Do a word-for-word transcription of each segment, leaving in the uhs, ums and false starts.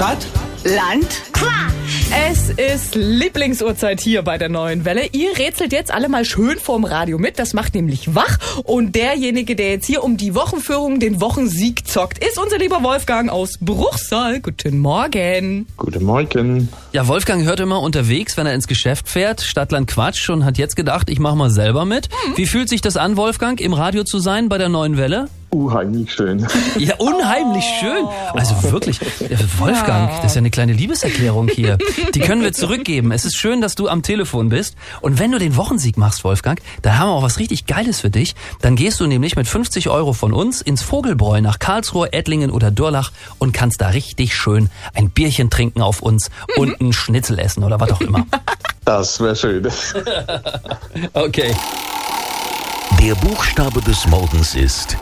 Stadt? Land? Quatsch! Es ist Lieblingsuhrzeit hier bei der Neuen Welle. Ihr rätselt jetzt alle mal schön vorm Radio mit. Das macht nämlich wach. Und derjenige, der jetzt hier um die Wochenführung den Wochensieg zockt, ist unser lieber Wolfgang aus Bruchsal. Guten Morgen. Guten Morgen. Ja, Wolfgang hört immer unterwegs, wenn er ins Geschäft fährt, Stadtland Quatsch, und hat jetzt gedacht, ich mach mal selber mit. Hm. Wie fühlt sich das an, Wolfgang, im Radio zu sein bei der Neuen Welle? Unheimlich schön. Ja, unheimlich schön. Also wirklich, Wolfgang, das ist ja eine kleine Liebeserklärung hier. Die können wir zurückgeben. Es ist schön, dass du am Telefon bist. Und wenn du den Wochensieg machst, Wolfgang, dann haben wir auch was richtig Geiles für dich. Dann gehst du nämlich mit fünfzig Euro von uns ins Vogelbräu nach Karlsruhe, Ettlingen oder Durlach und kannst da richtig schön ein Bierchen trinken auf uns mhm. und einen Schnitzel essen oder was auch immer. Das wäre schön. Okay. Der Buchstabe des Morgens ist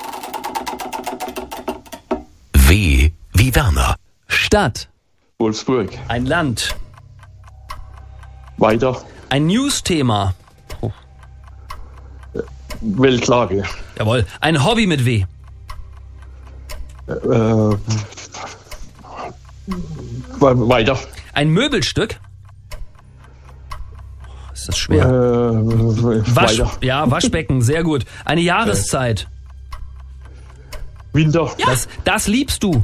W wie Werner. Stadt. Wolfsburg. Ein Land. Weiter. Ein News-Thema. Oh. Weltlage. Jawohl. Ein Hobby mit W. Äh, weiter. Ein Möbelstück. Ist das schwer? Äh, Wasch, weiter. ja, Waschbecken, sehr gut. Eine Jahreszeit. Winter. Ja. Das, das liebst du.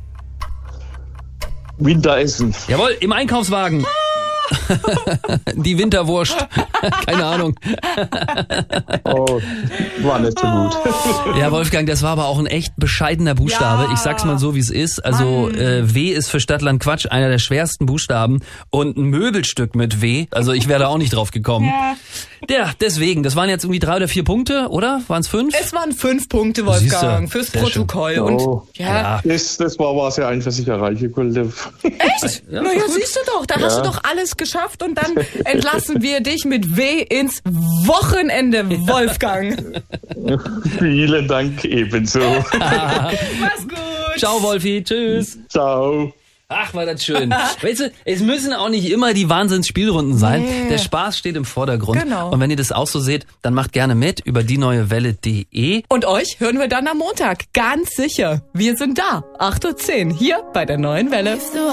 Winteressen. Jawohl, im Einkaufswagen. Die Winterwurst. Keine Ahnung. Oh, war nicht so gut. Ja, Wolfgang, das war aber auch ein echt bescheidener Buchstabe. Ja. Ich sag's mal so, wie es ist. Also äh, W ist für Stadtland Quatsch einer der schwersten Buchstaben. Und ein Möbelstück mit W. Also ich wäre da auch nicht drauf gekommen. Ja. Ja, deswegen. Das waren jetzt irgendwie drei oder vier Punkte, oder? Waren es fünf? Es waren fünf Punkte, Wolfgang, Siehste, fürs sehr Protokoll. schön. Und Oh. ja. Das, das war was ja einfach sich erreichen konnte. Echt? Ja, naja, gut. siehst du doch, da Ja. hast du doch alles geschafft und dann entlassen wir dich mit W ins Wochenende, Wolfgang. Vielen Dank ebenso. Mach's gut. Ciao, Wolfi. Tschüss. Ciao. Ach, war das schön. Weißt du, es müssen auch nicht immer die Wahnsinnsspielrunden sein. Nee. Der Spaß steht im Vordergrund. Genau. Und wenn ihr das auch so seht, dann macht gerne mit über die neue Welle punkt de. Und euch hören wir dann am Montag, ganz sicher. Wir sind da, acht Uhr zehn, hier bei der Neuen Welle.